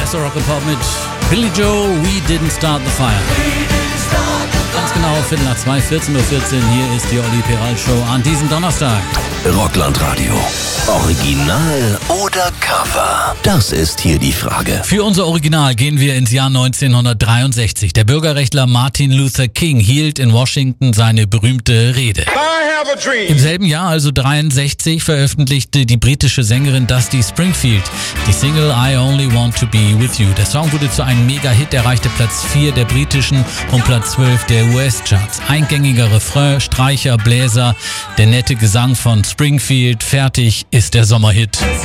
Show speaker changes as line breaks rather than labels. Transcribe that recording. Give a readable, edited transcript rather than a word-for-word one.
Bester Rock and Pop mit Billy Joe, We Didn't Start the Fire. Ganz genau, 14:02, 14:14 Uhr. Hier ist die Olli Peral Show an diesem Donnerstag.
Rocklandradio. Original oder Cover? Das ist hier die Frage.
Für unser Original gehen wir ins Jahr 1963. Der Bürgerrechtler Martin Luther King hielt in Washington seine berühmte Rede. Im selben Jahr, also 63, veröffentlichte die britische Sängerin Dusty Springfield die Single I Only Want to Be With You. Der Song wurde zu einem Mega-Hit, erreichte Platz 4 der britischen und Platz 12 der US-Charts. Eingängiger Refrain, Streicher, Bläser, der nette Gesang von Springfield. Fertig ist der Sommerhit.